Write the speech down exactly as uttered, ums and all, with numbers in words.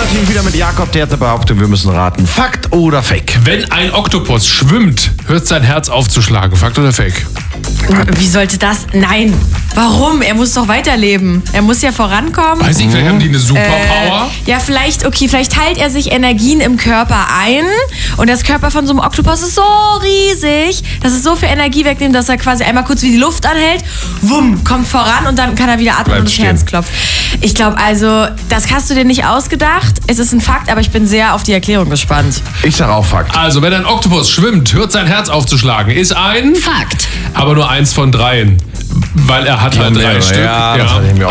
natürlich wieder mit Jakob, der hat eine Behauptung, wir müssen raten. Fakt oder Fake? Wenn ein Oktopus schwimmt, hört sein Herz aufzuschlagen. Fakt oder Fake? Wie sollte das? Nein. Warum? Er muss doch weiterleben. Er muss ja vorankommen. Weiß ich, vielleicht haben die eine Superpower. Äh, ja, vielleicht, okay, vielleicht teilt er sich Energien im Körper ein und das Körper von so einem Oktopus ist so riesig, dass es so viel Energie wegnimmt, dass er quasi einmal kurz wie die Luft anhält, wumm, kommt voran und dann kann er wieder atmen Bleibt und das stehen. Herz klopft. Ich glaube also, das hast du dir nicht ausgedacht. Es ist ein Fakt, aber ich bin sehr auf die Erklärung gespannt. Ich sag auch Fakt. Also, wenn ein Oktopus schwimmt, hört sein Herz aufzuschlagen. Ist ein... Fakt. Aber nur eins von dreien. Weil er hat halt drei mehrere, Stück. ja, das hatte ich mir auch